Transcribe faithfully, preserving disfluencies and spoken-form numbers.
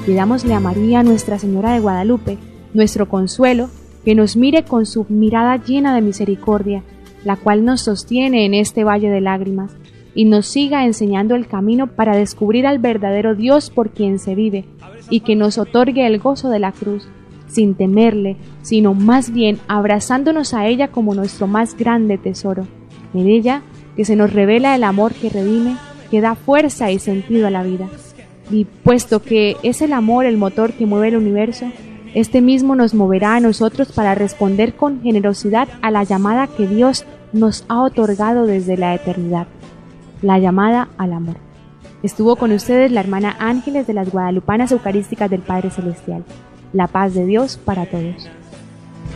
Pidámosle a María, Nuestra Señora de Guadalupe, nuestro consuelo, que nos mire con su mirada llena de misericordia, la cual nos sostiene en este valle de lágrimas, y nos siga enseñando el camino para descubrir al verdadero Dios por quien se vive, y que nos otorgue el gozo de la cruz, sin temerle, sino más bien abrazándonos a ella como nuestro más grande tesoro. En ella, que se nos revela el amor que redime, que da fuerza y sentido a la vida. Y puesto que es el amor el motor que mueve el universo, este mismo nos moverá a nosotros para responder con generosidad a la llamada que Dios nos ha otorgado desde la eternidad, la llamada al amor. Estuvo con ustedes la hermana Ángeles de las Guadalupanas Eucarísticas del Padre Celestial. La paz de Dios para todos.